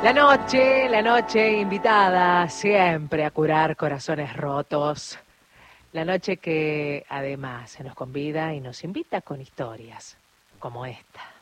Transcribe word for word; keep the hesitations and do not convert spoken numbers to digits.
La noche, la noche invitada siempre a curar corazones rotos. La noche que además se nos convida y nos invita con historias como esta.